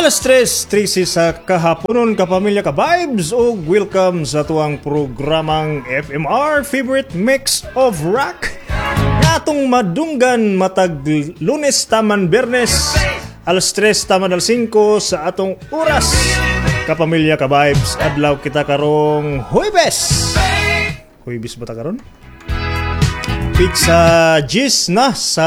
13:13 sa kahaponon kapamilya ka vibes o welcome sa tuwang programang FMR Favorite Mix of Rock nga atong madunggan matag Lunes taman Biyernes 3 taman 5 sa atong oras kapamilya ka vibes adlaw kita karong Huwebes ba ta karon? Pizza Gis na sa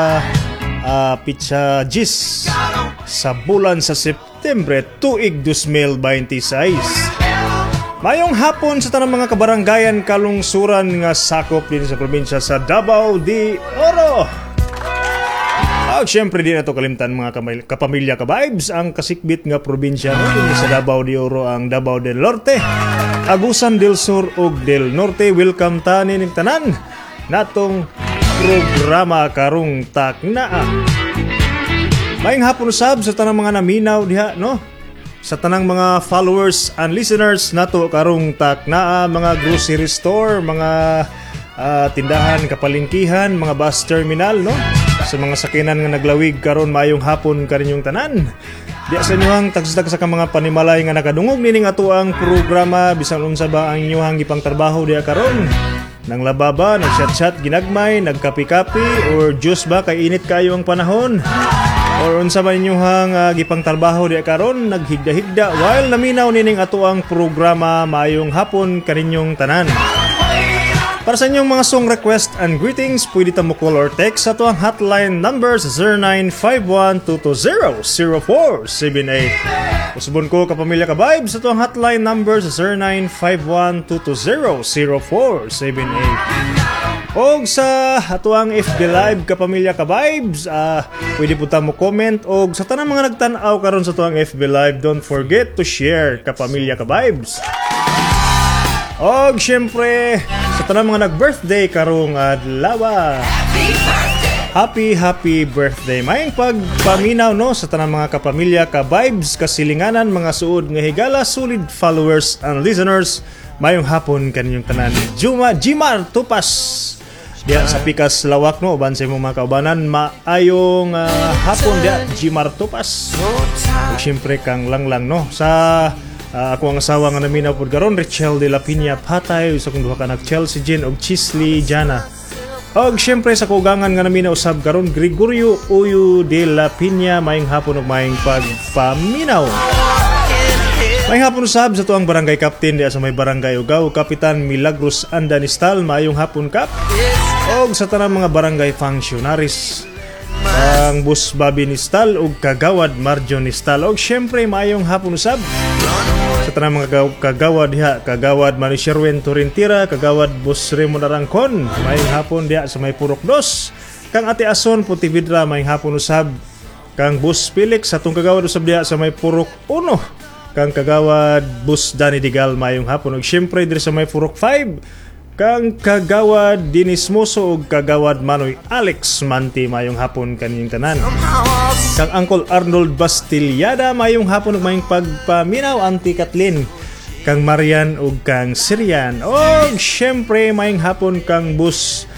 Pizza Gis sa bulan sa September tuig 2026. Mayong hapon sa tanang mga kabaranggayan kalungsuran nga sakop din sa probinsya sa Davao de Oro. Siyempre din nato kalimtan mga kapamilya ka vibes ang kasikbit nga probinsya no sa Davao de Oro ang Davao del Norte, Agusan del Sur ug del Norte. Welcome ta ning tanan natong programa karong taknaa. Maayong hapon usab sa tanang mga naminaw diha no. Sa tanang mga followers and listeners nato karong taknaa, mga grocery store, mga tindahan, kapalingkihan, mga bus terminal no. Sa mga sakinan nga naglawig karon maayong hapon kaninyong tanan. Diya sa inyohang tagsdag sa mga panimalay nga nakadungog nining ato ang programa bisan unsa ba ang inyohang gipang trabaho diya karon. Nang lababa, nag-chat-chat, ginagmay, nagkapi-kapi, or juice ba kay init kayo ang panahon? Or unsa man inyong gipang trabaho diya karon, naghigda-higda while naminaw nining ato ang programa maayong hapon kaninyong tanan. Para sa inyong mga song request and greetings, pwede ta mo call or text sa ato ang hotline numbers 0951-220-0478. Usbon ko kapamilya ka vibes sa ato ang hotline numbers 0951-220-0478. Og sa ato ang FB Live kapamilya ka vibes, pwede po ta mo comment. Og sa tanang mga nagtan-aw karon sa ato ang FB Live, don't forget to share kapamilya ka vibes. Og syempre sa tanang mga nag-birthday karong adlaw, happy birthday. Mayong pagpaminaw no sa tanang mga kapamilya ka vibes, kasilinganan, mga suod nga higala, solid followers and listeners. Mayong hapon kaninyong tanan. Jimar Tupas diya sa Pikas Lawak no, uban sa imong mga kaubanan, maayong hapon diya Jimar Tupas. Ug syempre kang langlang no sa ako ang asawa nga naminaw pod karon, Richelle de la Piña Patay, sa kong duha ka anak Chelsea Jean og Chisli Jana. Og syempre sa kugangan nga naminaw usab karon, Gregorio Uyo de la Piña. Maayong hapon ug maayong pagpaminaw. Maayong hapon usab sa tuang barangay captain diya sa may barangay Ugaw, Kapitan Milagros Andanistal. Maayong hapon kap. Og sa tanang mga barangay functionaries, ang Bus Babi Nistal ug Kagawad Marjo Nistal. Og syempre maayong hapon usab sa tanang mga kagawad diha, Kagawad Mani Sherwin Torrentira, Kagawad Bus Raymond Arangcon. Maayong hapon diha sa may Purok 2, kang Ate Ason Puti-Vidra. Maayong hapon usab kang Bus Felix sa tong kagawad usab diha sa may Purok 1, kang Kagawad Bus Danny Digal. Maayong hapon. Og syempre diri sa may Purok 5, kang Kagawad Dinis Moso ug Kagawad Manoy Alex Manti. Mayong hapon kaninyong tanan. Kang Uncle Arnold Bastillada. Mayong hapon ug mayong pagpaminaw Auntie Kathleen, kang Marian ug kang Sirian. Og syempre mayong hapon kang Bus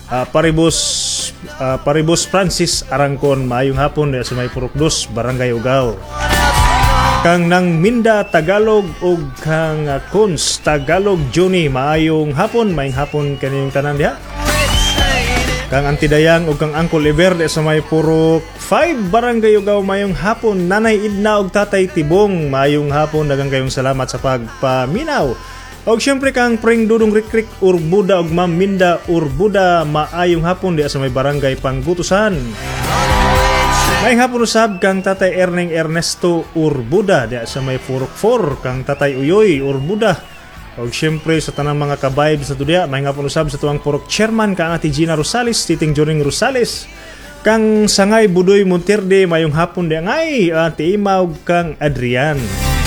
Paribus Francis Arangcon. Mayong hapon sa may Purok 2, Barangay Ugaw. Kang Nang Minda Tagalog ug kang Kuns Tagalog Johnny. Maayong hapon, mayong hapon kaninyong tanan diha. Kang Antidayang ug kang Uncle Everde sa may Purok 5, Barangay Ugaw. Mayong hapon Nanay Idna ug Tatay Tibong. Mayong hapon, daghang kayong salamat sa pagpaminaw. Og syempre kang Pring Dudong Rikrik Urbuda ug Ma'am Minda Urbuda. Maayong hapon diha sa may Barangay Panggutusan. May hapon usab kang Tatay Erneng Ernesto Urbuda diya sa may Purok 4, kang Tatay Uyoy Urbuda. Og syempre sa tanang mga ka-vibes sa tudya, may hapon usab sa tuwang Purok Chairman kang Ate Gina Rosales, Titing Joring Rosales, kang Sangay Budoy Monterde. Mayong hapon diya ngay Ate Ima ug kang Adrian.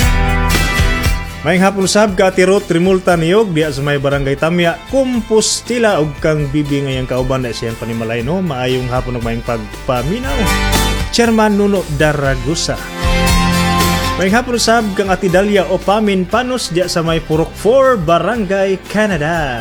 May hapon usab ka Ate Ruth Trimulta Niyog diya sa may Barangay Tamya, Compostela ug kang Bibi ngayang kauban na siyang panimalay no. Maayong hapon ug mayong pagpaminaw Chairman Nuno Daragusa. May hapon usab kang Ati Dalia Opamin Panos diya sa may Purok 4, Barangay Canada.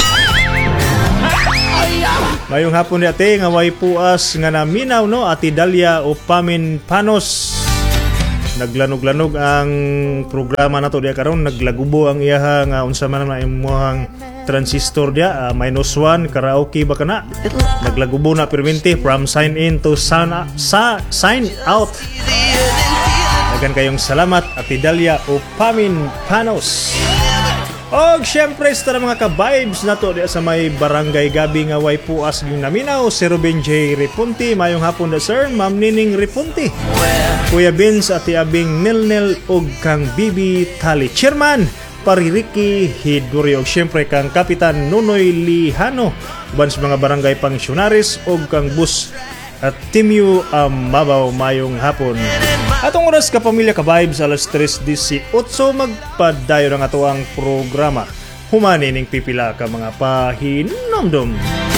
Mayong hapon diya nga way puas nga naminaw no, Ati Dalia Opamin Panos naglanog-lanog ang programa nato diya karon, naglagubo ang iyaha nga unsa man na imong transistor diya, -1 karaoke ba kana, naglagubo na perminti from sign in to sign out. Dagan kayong salamat Ate Dalia o Pamin Panos. Og syempre sa mga ka-vibes nato diya sa may barangay Gabi nga way puas ging naminaw, si Ruben J. Repunti, mayong hapon na sir, Ma'am Nining Repunti, Kuya Vince, Ate Abing Nilnil og kang Bibi Tali Chairman Paririki Hiduri, og syempre kang Kapitan Nunoy Lihano, uban sa mga barangay pangsyunaris og kang bus at Timyu Mabaw, mayong hapon. Atong oras ka pamilya ka vibes alas 3:18 magpadayon ang ato ang programa. Humani ning pipila ka mga pahinomdom.